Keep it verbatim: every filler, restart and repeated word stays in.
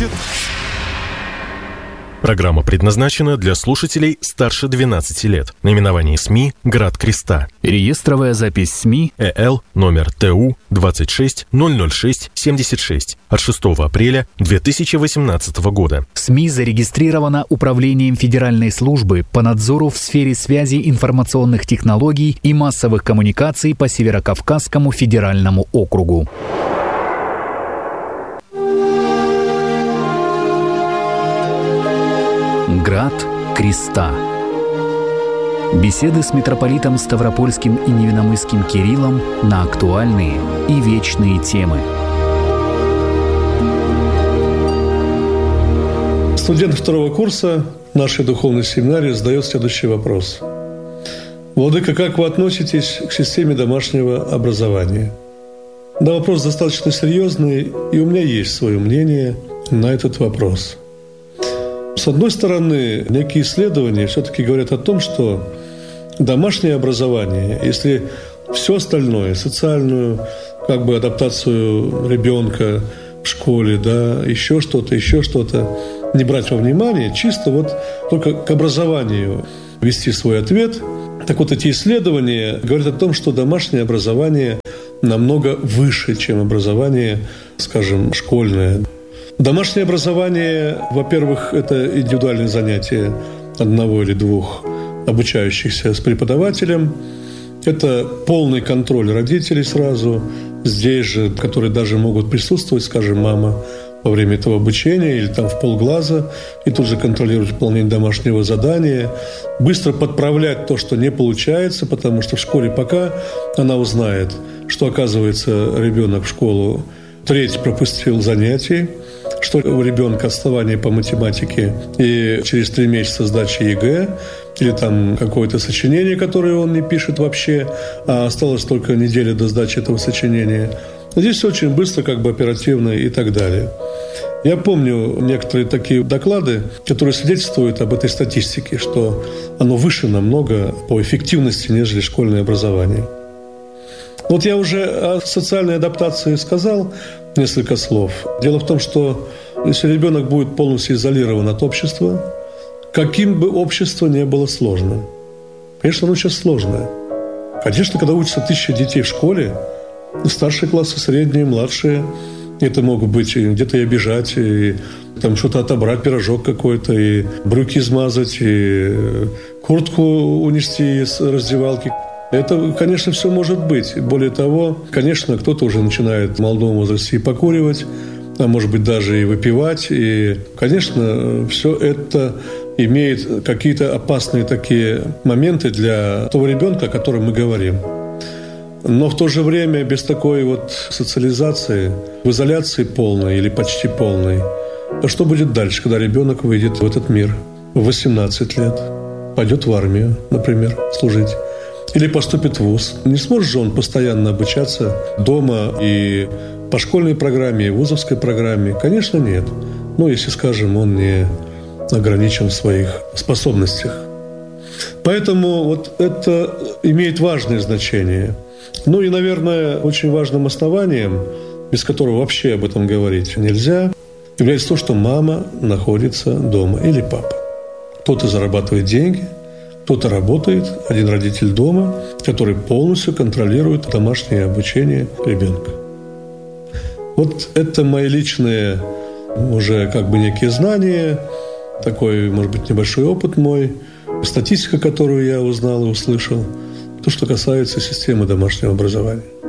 будет. Программа предназначена для слушателей старше двенадцати лет. Наименование СМИ «Град Креста». Реестровая запись СМИ ЭЛ номер ТУ двадцать шесть ноль ноль шесть семьдесят шесть от шестого апреля две тысячи восемнадцатого года. СМИ зарегистрирована Управлением Федеральной службы по надзору в сфере связи, информационных технологий и массовых коммуникаций по Северокавказскому федеральному округу. Град Креста. Беседы с митрополитом Ставропольским и Невинномысским Кириллом на актуальные и вечные темы. Студент второго курса нашей духовной семинарии задает следующий вопрос. Владыка, как вы относитесь к системе домашнего образования? Да, вопрос достаточно серьезный, и у меня есть свое мнение на этот вопрос. С одной стороны, некие исследования все-таки говорят о том, что домашнее образование, если все остальное, социальную как бы адаптацию ребенка в школе, да, еще что-то, еще что-то, не брать во внимание, чисто вот только к образованию вести свой ответ. Так вот, эти исследования говорят о том, что домашнее образование намного выше, чем образование, скажем, школьное. Домашнее образование, во-первых, это индивидуальные занятия одного или двух обучающихся с преподавателем. Это полный контроль родителей сразу, здесь же, которые даже могут присутствовать, скажем, мама во время этого обучения или там в полглаза, и тут же контролировать выполнение домашнего задания, быстро подправлять то, что не получается, потому что в школе пока она узнает, что, оказывается, ребенок в школу треть пропустил занятий, что у ребенка отставание по математике и через три месяца сдачи ЕГЭ, или там какое-то сочинение, которое он не пишет вообще, а осталось только неделя до сдачи этого сочинения. Здесь очень быстро, как бы оперативно и так далее. Я помню некоторые такие доклады, которые свидетельствуют об этой статистике, что оно выше намного по эффективности, нежели школьное образование. Вот я уже о социальной адаптации сказал несколько слов. Дело в том, что если ребенок будет полностью изолирован от общества, каким бы общество ни было сложным, конечно, оно сейчас сложное. Конечно, когда учатся тысячи детей в школе, старшие классы, средние, младшие, это могут быть и где-то и обижать, и там что-то отобрать, пирожок какой-то, и брюки измазать, и куртку унести из раздевалки. Это, конечно, все может быть. Более того, конечно, кто-то уже начинает в молодом возрасте и покуривать, а может быть даже и выпивать. И, конечно, все это имеет какие-то опасные такие моменты для того ребенка, о котором мы говорим. Но в то же время без такой вот социализации, в изоляции полной или почти полной, а что будет дальше, когда ребенок выйдет в этот мир в восемнадцать лет, пойдет в армию, например, служить? Или поступит в вуз. Не сможет же он постоянно обучаться дома и по школьной программе, и вузовской программе? Конечно, нет. Ну, если, скажем, он не ограничен в своих способностях. Поэтому вот это имеет важное значение. Ну и, наверное, очень важным основанием, без которого вообще об этом говорить нельзя, является то, что мама находится дома или папа. Кто-то зарабатывает деньги, кто-то работает, один родитель дома, который полностью контролирует домашнее обучение ребенка. Вот это мои личные уже как бы некие знания, такой, может быть, небольшой опыт мой, статистика, которую я узнал и услышал, то, что касается системы домашнего образования.